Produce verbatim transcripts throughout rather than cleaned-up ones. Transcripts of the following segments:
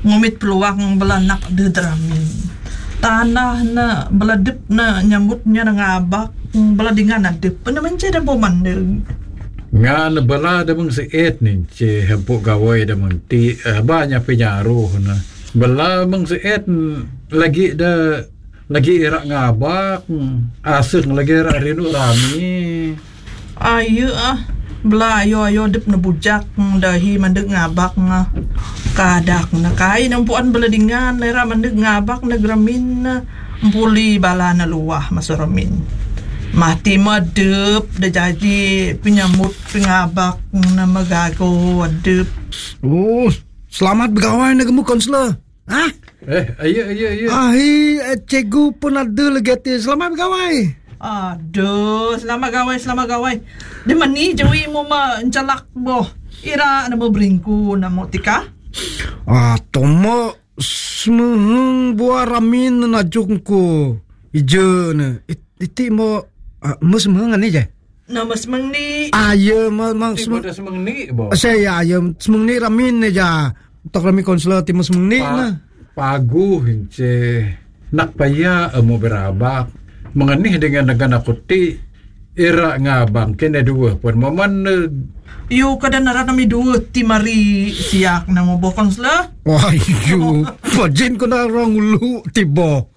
ngumit peluang belanak de dramin. Tanah na beladep na nyambutnya na ngabak beladingan adep. Pena menceda bomandeg. Nga na bala da mong si et ni che hempuk gawai da mong ti uh, banyak penyaruh na. Bala mong si et lagi da lagi irak ngabak aseng lagi irak rinu rami. Ayo ah bela ayo ayo dep na bujak dahi mandeg ngabak nga kadak na kai nampuan beladingan lera mandeg ngabak na gramin na mpuli bala na luah masuramin mati madep da jadi penyambut pengabak na magago adep. Oh, selamat bergawan na kamu konselor. Ha? Eh, ayo ayo ayo. Ahi, cikgu pun ada lagi. Selamat bergawan. Aduh, selamat gawai, selamat gawai. Di mani jawi mo mencalak boh. Ira na mo bringku na mo tika? Ah, tomo semeng buah ramin na jungku. Ijo na. Iti mo uh, mo semeng ani je. Na mas mengni. Ayo mo mo semeng semeng ni boh. Saya ayo semeng ni ramin ne ja. Tok rami konselor ti mo semeng ni na. Pagu hince nak paya mo berabak. Mengenih dengan negara kuti ira ngabang kena dua pun momen yo kada nara nami dua timari siak na mo bokon sla. Wah yo pajin ko na orang ulu tibo.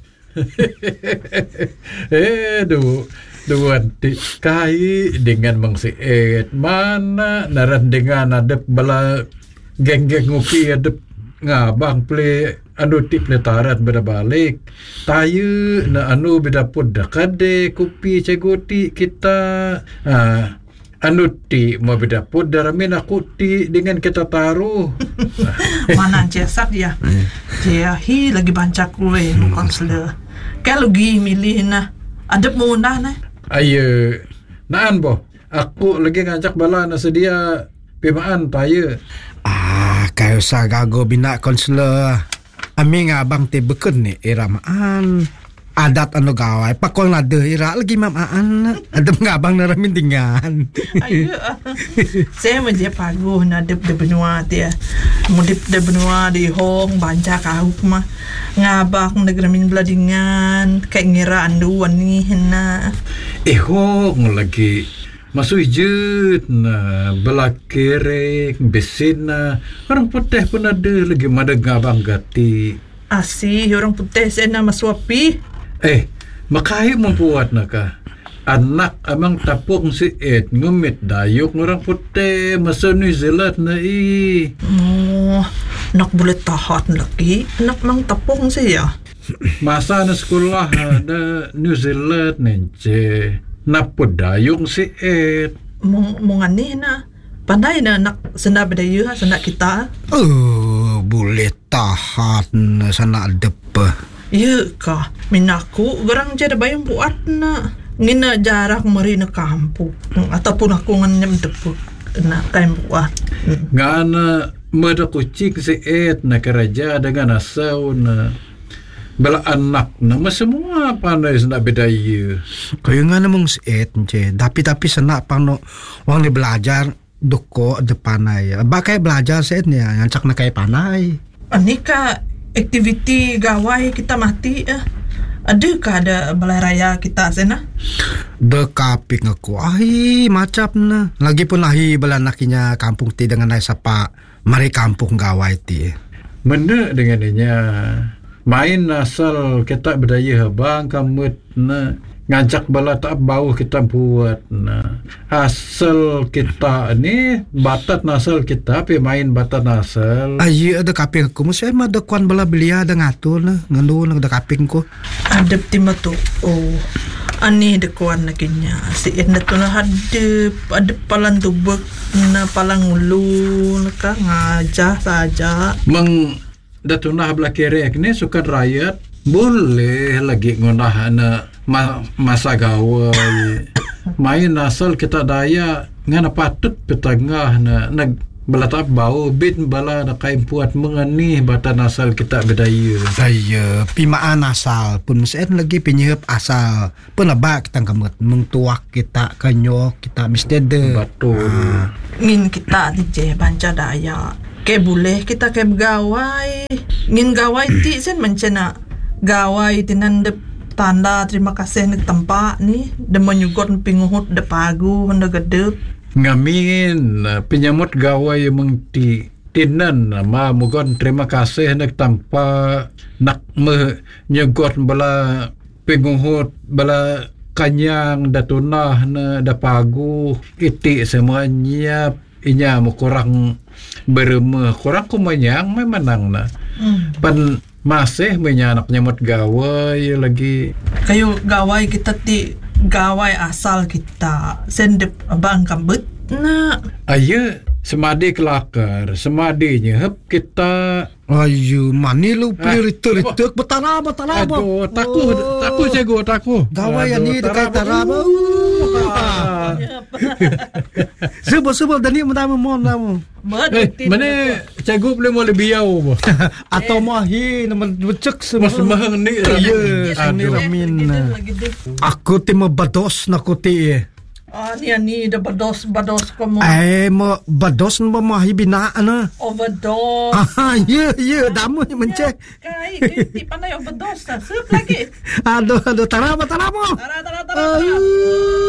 Eh du dua ti kai dengan mangsiet mana naran dengan adep bala geng-geng ngopi adep ngabang play anu tip letarat beda balik tayu na anu beda pun dakade kopi cegoti kita ah anu ti mau beda pun daramin aku ti dengan kita taruh mana cesak ya dia hi lagi bancak kue konselor kalau gi milih na adep mau nah na ayo naan boh aku lagi ngajak bala na sedia pimaan tayu. Ah, kayo sa gago bina konselor. Ami nga bang te beken ni iramaan. Adat ano gawai pakol na de ira lagi mamaan. Adem nga bang naramin tingan. Ayo. Saya menjadi pagu na dep de benua dia. Mudip de benua di hong banca kahuk mah. Ngabak negramin beladingan kayak ngira anduan ni hena. Eh hong lagi masuk ijut na belakirek besin na orang putih pun ada lagi mada ngabang gati asih orang putih saya nama suapi eh makai membuat naka anak amang tapung si et ngumit dayuk orang putih masuk New Zealand na i oh nak boleh tahan lagi nak mang tapung saya masa na sekolah ada New Zealand nence napodayong si et mong mongani na pandai na nak senda bedayu ha senda kita oh boleh tahan sana depa ya ka minaku garang jada bayang buat na ngina jarak mari na kampung ataupun aku nganyam depu na kaim buat ngana mada kucing si et na keraja dengan asau na bala anak nama semua pandai sana bedaya. Kaya nga namang siet nche. Tapi-tapi sana pang wang ni belajar doko depanay. Bakay belajar siet niya. Ngancak na kay panay. Anika activity gawai kita mati eh. Ada ka ada balai raya kita sana? Dekapik ako. Ay, macap na. Lagi pun lahi bala nakinya kampung ti dengan ay sapa mari kampung gawai ti. Mana dengan inya main asal kita berdaya habang kamut na ngajak bala tak bau kita buat na asal kita ni batat nasal kita pe main batat nasal ay ada kaping ko mo say madakuan bala belia da ngato na ngano na da kaping ko adep timato oh ani dekuan na kinya si na to na hadep adep palan tubek na palang ulu ka ngaja saja meng datunah belah kerek ni sukan rakyat boleh lagi ngunah na ma, masa gawai main asal kita daya ngana patut petengah na nag bala tak bau bin bala na kain puat mengani batan asal kita bedaya daya pimaan asal pun mesin lagi penyehep asal pun abak kita kamut mengtuak kita kanyo kita mesti de betul ngin kita di je banca daya ke boleh kita ke begawai Ngin gawai ti sen mencena gawai tinan de tanda terima kasih nek tempat ni de menyugot pinguhut de pagu handa gedep ngamin uh, penyamut gawai mengti tinan uh, ma mugon terima kasih nek tanpa nak menyugot bala pinguhut bala kanyang da tunah na da pagu iti semuanya inya mo kurang beremeh kurang kumanyang may manang na hmm. pan masih menyanak nyamut gawai lagi kayo gawai kita ti gawai asal kita sendep abang kambut na ayo semadi kelakar semadi nyehep kita ayu mani lu peliritur-ritur betara betara aduh takut oh. takut jago takut gawai ni dekat taraba sebab-sebab tadi mentama mohon kamu eh mana cikgu boleh mau lebih jauh bo atau mahi nama becek semua semua ni ya ni ramin aku ti bados nak ti ah ni ni dah bados bados kamu eh mo bados mo mahi bina ana overdose ah ya ya damu mencek kai ti pandai overdose sup lagi aduh aduh taraba taraba taraba taraba